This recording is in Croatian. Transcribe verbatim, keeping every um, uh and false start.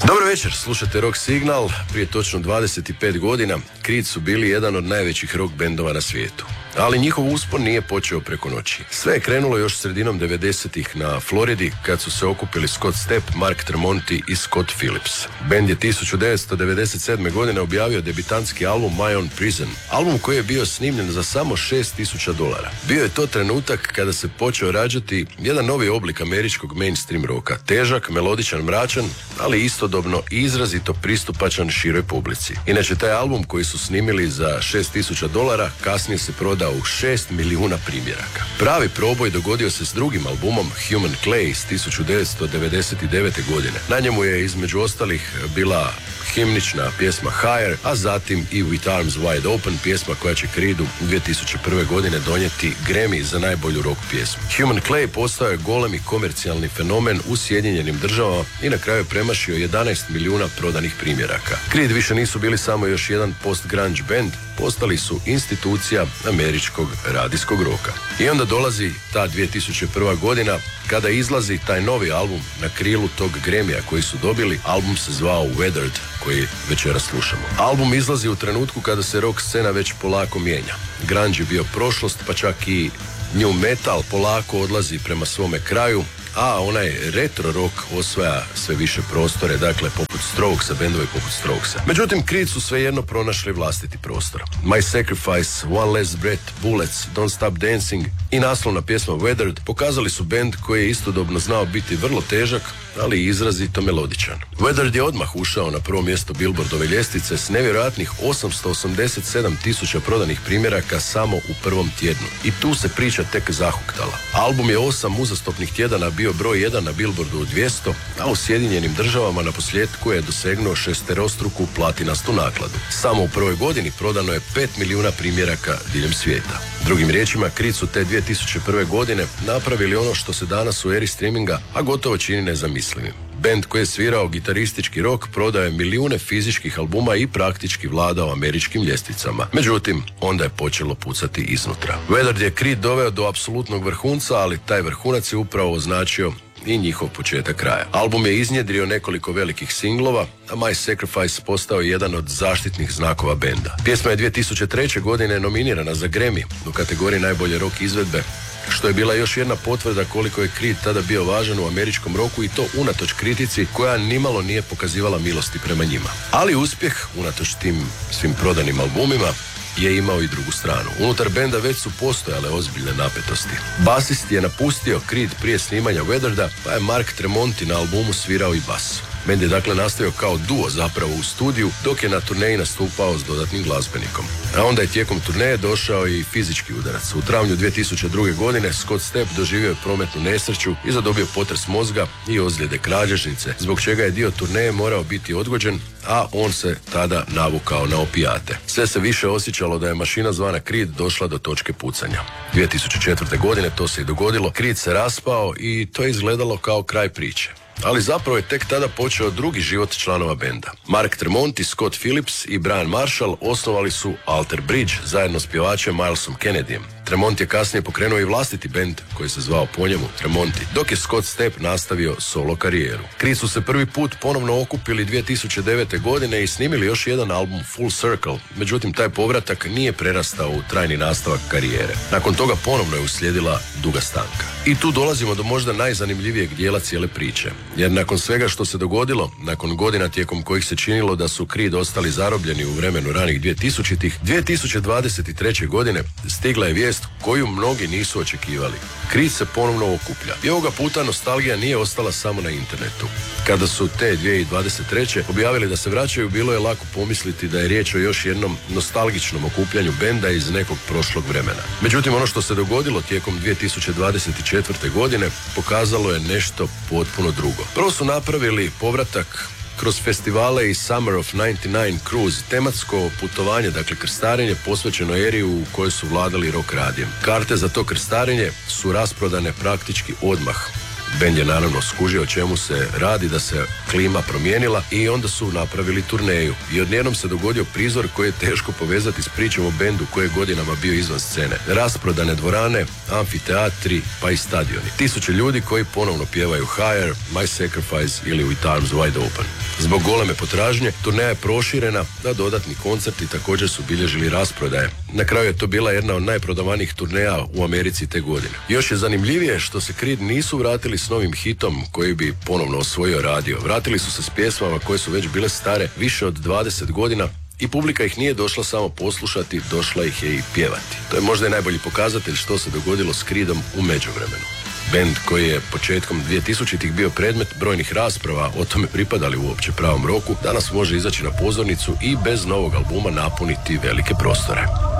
Dobro večer, slušate Rock Signal. Prije točno dvadeset pet godina Creed su bili jedan od najvećih rock bendova na svijetu. Ali njihov uspon nije počeo preko noći. Sve je krenulo još sredinom devedesetih na Floridi kad su se okupili Scott Stapp, Mark Tremonti i Scott Phillips. Bend je tisuću devetsto devedeset sedme. godine objavio debitantski album My Own Prison, album koji je bio snimljen za samo šest tisuća dolara. Bio je to trenutak kada se počeo rađati jedan novi oblik američkog mainstream roka. Težak, melodičan, mračan, ali istodobno izrazito pristupačan široj publici. Inače, taj album koji su snimili za šest tisuća dolara kasnije se prodao u šest milijuna primjeraka. Pravi proboj dogodio se s drugim albumom Human Clay iz tisuću devetsto devedeset devete. godine. Na njemu je između ostalih bila himnična pjesma Higher, a zatim i With Arms Wide Open, pjesma koja će Creedu dvije tisuće prve. godine donijeti Grammy za najbolju rock pjesmu. Human Clay postao je golemi komercijalni fenomen u Sjedinjenim državama i na kraju je premašio jedanaest milijuna prodanih primjeraka. Creed više nisu bili samo još jedan post-grunge band, postali su institucija američkog radijskog roka. I onda dolazi ta dvije tisuće prva. godina kada izlazi taj novi album na krilu tog Grammya koji su dobili. Album se zvao Weathered, koji večeras slušamo. Album izlazi u trenutku kada se rock scena već polako mijenja. Grunge je bio prošlost, pa čak i new metal polako odlazi prema svome kraju, a onaj retro rock osvaja sve više prostore, dakle poput Strokesa, bendove poput Strokesa. Međutim, Creed su svejedno pronašli vlastiti prostor. My Sacrifice, One Less Breath, Bullets, Don't Stop Dancing i naslovna pjesma Weathered pokazali su bend koji je istodobno znao biti vrlo težak, ali i izrazito melodičan. Weathered je odmah ušao na prvo mjesto Billboardove ljestvice s nevjerojatnih osamsto osamdeset sedam tisuća prodanih primjeraka samo u prvom tjednu. I tu se priča tek zahuktala. Album je osam uzastopnih tjedana bio broj jedan na Billboardu dvjesto, a u Sjedinjenim državama na posljedku je dosegnuo šesterostruku platinastu nakladu. Samo u prvoj godini prodano je pet milijuna primjeraka diljem svijeta. Drugim riječima, Creed su te dvije tisuće prve. godine napravili ono što se danas u eri streaminga, a gotovo čini nezamislivim. Bend koji je svirao gitaristički rock prodao je milijune fizičkih albuma i praktički vladao američkim ljestvicama. Međutim, onda je počelo pucati iznutra. Weathered je Creed doveo do apsolutnog vrhunca, ali taj vrhunac je upravo označio i njihov početak kraja. Album je iznjedrio nekoliko velikih singlova, a My Sacrifice postao jedan od zaštitnih znakova benda. Pjesma je dvije tisuće treće. godine nominirana za Grammy u kategoriji najbolje rock izvedbe, što je bila još jedna potvrda koliko je Creed tada bio važan u američkom roku, i to unatoč kritici koja nimalo nije pokazivala milosti prema njima. Ali uspjeh, unatoč tim svim prodanim albumima, je imao i drugu stranu. Unutar benda već su postojale ozbiljne napetosti. Basist je napustio Creed prije snimanja Weathereda, pa je Mark Tremonti na albumu svirao i bas. Bend je dakle nastavio kao duo zapravo u studiju, dok je na turneji nastupao s dodatnim glazbenikom. A onda je tijekom turneje došao i fizički udarac. U travnju dvije tisuće druge. godine Scott Stapp doživio je prometnu nesreću i zadobio potres mozga i ozljede kralježnice, zbog čega je dio turneje morao biti odgođen, a on se tada navukao na opijate. Sve se više osjećalo da je mašina zvana Creed došla do točke pucanja. dvije tisuće četvrte. godine to se i dogodilo, Creed se raspao i to je izgledalo kao kraj priče. Ali zapravo je tek tada počeo drugi život članova benda. Mark Tremonti, Scott Phillips i Brian Marshall osnovali su Alter Bridge zajedno s pjevačem Milesom Kennedyjem. Tremont je kasnije pokrenuo i vlastiti bend koji se zvao po njemu Tremonti, dok je Scott Stapp nastavio solo karijeru. Creed su se prvi put ponovno okupili dvije tisuće devete. godine i snimili još jedan album Full Circle, međutim taj povratak nije prerastao u trajni nastavak karijere. Nakon toga ponovno je uslijedila duga stanka. I tu dolazimo do možda najzanimljivijeg dijela cijele priče, jer nakon svega što se dogodilo, nakon godina tijekom kojih se činilo da su Creed ostali zarobljeni u vremenu ranih dvije tisućitih, dvije tisuće dvadeset treće. godine stigla je vijest koju mnogi nisu očekivali. Creed se ponovno okuplja. I ovoga puta nostalgija nije ostala samo na internetu. Kada su te dvije tisuće dvadeset treće. objavili da se vraćaju, bilo je lako pomisliti da je riječ o još jednom nostalgičnom okupljanju benda iz nekog prošlog vremena. Međutim, ono što se dogodilo tijekom dvije tisuće dvadeset četvrte. godine pokazalo je nešto potpuno drugo. Prvo su napravili povratak kroz festivale i Summer of devedeset devet Cruise, tematsko putovanje, dakle krstarenje posvećeno eri u kojoj su vladali rock radijem. Karte za to krstarenje su rasprodane praktički odmah. Bend je naravno skužio o čemu se radi, da se klima promijenila i onda su napravili turneju. I odjednom se dogodio prizor koji je teško povezati s pričom o bendu koji je godinama bio izvan scene. Rasprodane dvorane, amfiteatri pa i stadioni. Tisuće ljudi koji ponovno pjevaju Higher, My Sacrifice ili With Arms Wide Open. Zbog goleme potražnje, turneja je proširena, a dodatni koncerti također su bilježili rasprodaje. Na kraju je to bila jedna od najprodavanijih turneja u Americi te godine. Još je zanimljivije što se Creed nisu vratili s novim hitom koji bi ponovno osvojio radio. Vratili su se s pjesmama koje su već bile stare više od dvadeset godina i publika ih nije došla samo poslušati, došla ih je i pjevati. To je možda i najbolji pokazatelj što se dogodilo s Creedom u međuvremenu. Bend koji je početkom dvjetisućitih bio predmet brojnih rasprava o tome pripadali uopće pravom roku, danas može izaći na pozornicu i bez novog albuma napuniti velike prostore.